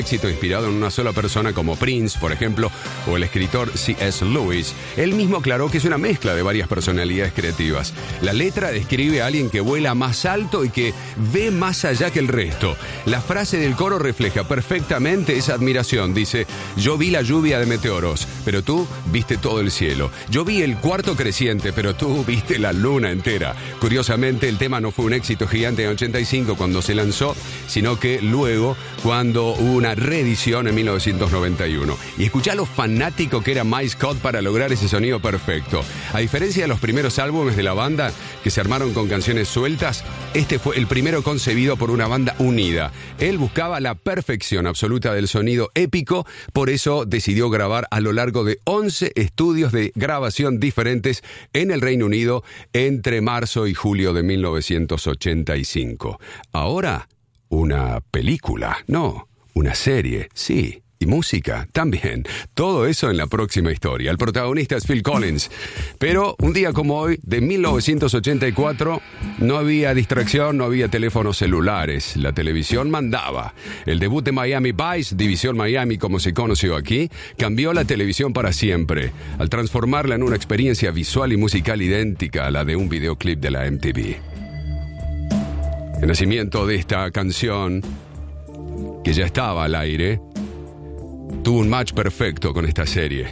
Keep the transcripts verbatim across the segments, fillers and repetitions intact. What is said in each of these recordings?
éxito inspirado en una sola persona como Prince, por ejemplo, o el escritor C S Lewis. Él mismo aclaró que es una mezcla de varias personalidades creativas. La letra describe a alguien que vuela más alto y que ve más allá que el resto. La frase del coro refleja perfectamente esa admiración. Dice: yo vi la lluvia de meteoros, pero tú viste todo el cielo. Yo vi el cuarto creciente, pero tú viste la luna entera. Curiosamente, el tema no fue un éxito gigante en ochenta y cinco cuando se lanzó, sino que luego, cuando hubo una reedición en mil novecientos noventa y uno. Y escuchá lo fanático que era Mike Scott para lograr ese sonido perfecto. A diferencia de los primeros álbumes de la banda, que se armaron con canciones sueltas, este fue el primero concebido por una banda unida. Él buscaba la perfección absoluta del sonido épico, por eso decidió grabar a lo largo de once estudios de grabación diferentes en el Reino Unido entre marzo y julio de mil novecientos ochenta y cinco. Ahora, una película, no, una serie, sí, y música también. Todo eso en la próxima historia. El protagonista es Phil Collins. Pero un día como hoy, de mil novecientos ochenta y cuatro, no había distracción, no había teléfonos celulares. La televisión mandaba. El debut de Miami Vice, División Miami como se conoció aquí, cambió la televisión para siempre, al transformarla en una experiencia visual y musical idéntica a la de un videoclip de la M T V. El nacimiento de esta canción, que ya estaba al aire, tuvo un match perfecto con esta serie.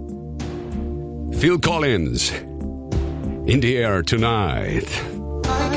Phil Collins, In the Air Tonight.